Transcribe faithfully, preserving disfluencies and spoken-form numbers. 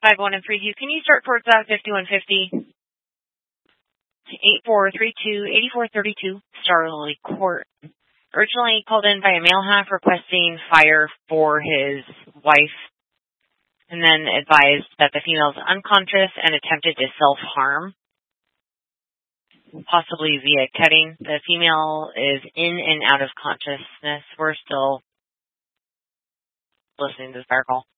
five one in Freeview. Can you start towards that fifty-one fifty? eight four three two, eight four three two, Starley Court. Originally called in by a male half requesting fire for his wife, and then advised that the female is unconscious and attempted to self-harm, possibly via cutting. The female is in and out of consciousness. We're still listening to the fire call.